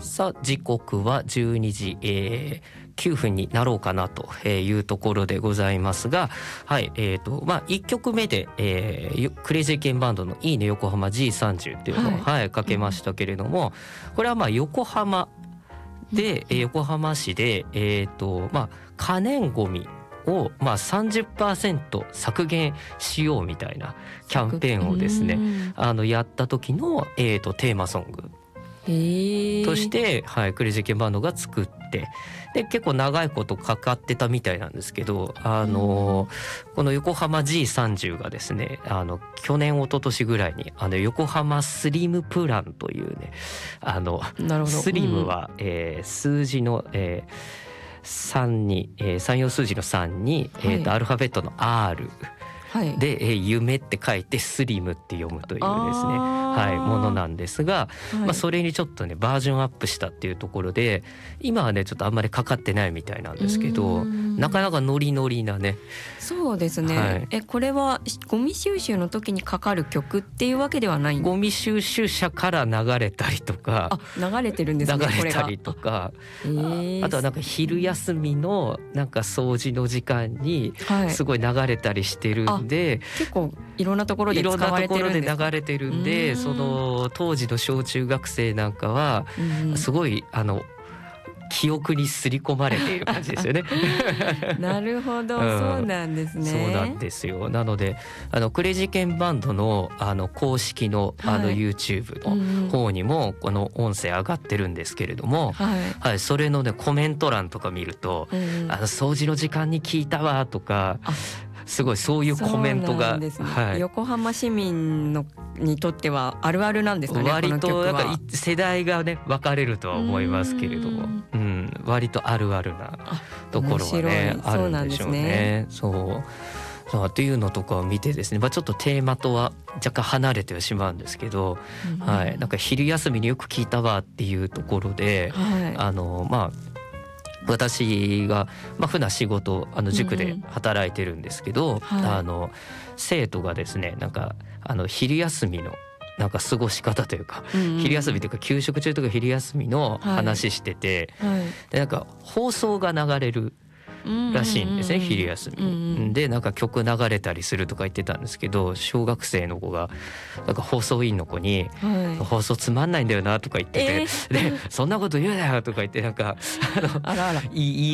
さあ時刻は12時、9分になろうかなというところでございますが、はい1曲目で、クレイジーケンバンドのいいね横浜 G30 っていうのを、かけましたけれども、これは横浜で、横浜市で、可燃ごみを30% 削減しようみたいなキャンペーンをですねやった時の、テーマソングとして、クレイジーケンバンドが作って、で結構長いことかかってたみたいなんですけど、この横浜 G30 がですね去年一昨年ぐらいに横浜スリムプランというねスリムは、数字の、3に、3用数字の3に、アルファベットの Rで、夢って書いてスリムって読むというですね、ものなんですが、それにちょっとねバージョンアップしたっていうところで、今はねちょっとあんまりかかってないみたいなんですけど、なかなかノリノリなね。 そうですね、これはゴミ収集の時にかかる曲っていうわけではないんですか？ ゴミ収集車から流れたりとか、 流れてるんですね、 流れたりとか、あとはなんか昼休みのなんか掃除の時間にすごい流れたりしてるんで、 結構いろんなところで使われてるんですか？ 流れてるんで、その当時の小中学生なんかはすごい記憶に刷り込まれている感じですよねなるほど、そうなんですね。 そうなんですよ。なのでクレイジーケンバンドの公式のYouTube の方にもこの音声上がってるんですけれども、それのねコメント欄とか見ると、掃除の時間に聞いたわとか、すごいそういうコメントが、 横浜市民にとってはあるあるなんですかね。 割となんか世代がね分かれるとは思いますけれども、割とあるあるなところはねあるんでしょうね。そうっていうのとかを見てですね、ちょっとテーマとは若干離れてはしまうんですけど、なんか昼休みによく聞いたわっていうところで、私が、普段仕事塾で働いてるんですけど、生徒がですねなんか昼休みのなんか過ごし方というか、昼休みというか給食中とか昼休みの話してて、でなんか放送が流れるらしいんですね、昼休みでなんか曲流れたりするとか言ってたんですけど、小学生の子がなんか放送委員の子に、放送つまんないんだよなとか言ってて、でそんなこと言うなよとか言ってなんか言い